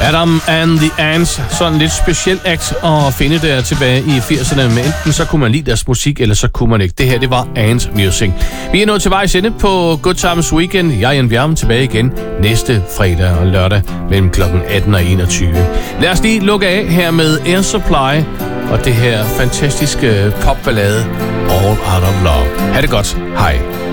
Adam and the Ants. Sådan lidt speciel act at finde der tilbage i 80'erne. Men enten så kunne man lide deres musik, eller så kunne man ikke. Det her, det var Ants Music. Vi er nået til vejs ende på Good Times Weekend. Jeg er Jan Bjerm, tilbage igen næste fredag og lørdag mellem kl. 18 og 21. Lad os lige lukke af her med Air Supply og det her fantastiske popballade All Out of Love. Ha' det godt. Hej.